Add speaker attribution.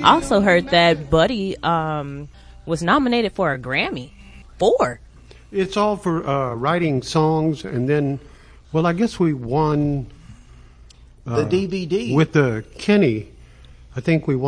Speaker 1: Also heard that Buddy was nominated for a Grammy. 4.
Speaker 2: It's all for writing songs, and then, well, I guess we won
Speaker 3: the DVD
Speaker 2: with the Kenny. I think we won.